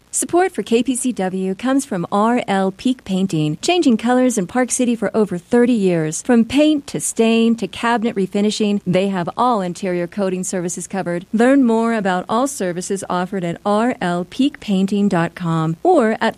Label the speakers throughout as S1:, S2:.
S1: Support for KPCW comes from RL Peak Painting, changing colors in Park City for over 30 years. From paint to stain to cabinet refinishing, they have all interior coating services covered. Learn more about all services offered at rlpeakpainting.com or at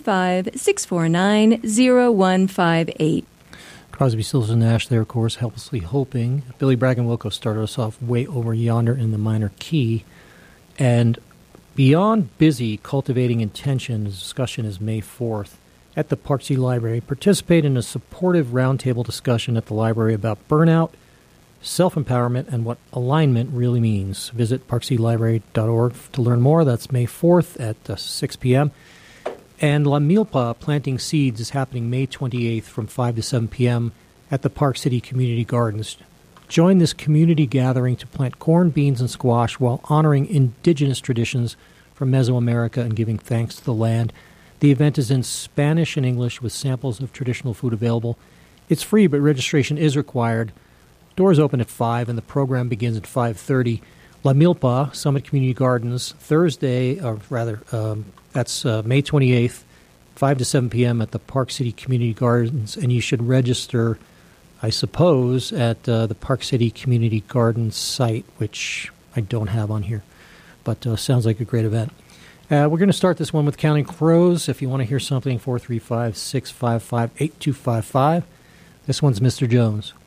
S1: 435-649-0158.
S2: Crosby, Stills, and Nash there, of course, helplessly hoping. Billy Bragg and Wilco started us off Way Over Yonder in the minor key. And Beyond Busy, Cultivating Intention, the discussion is May 4th at the Park City Library. Participate in a supportive roundtable discussion at the library about burnout, self-empowerment, and what alignment really means. Visit parkcitylibrary.org to learn more. That's May 4th at 6 p.m. And La Milpa Planting Seeds is happening May 28th from 5 to 7 p.m. at the Park City Community Gardens. Join this community gathering to plant corn, beans, and squash while honoring indigenous traditions from Mesoamerica and giving thanks to the land. The event is in Spanish and English with samples of traditional food available. It's free, but registration is required. Doors open at 5, and the program begins at 5:30. La Milpa, Summit Community Gardens, Thursday, that's May 28th, 5 to 7 p.m. at the Park City Community Gardens, and you should register, I suppose, at the Park City Community Gardens site, which I don't have on here, but sounds like a great event. We're going to start this one with Counting Crows. If you want to hear something, 435-655-8255. This one's Mr. Jones.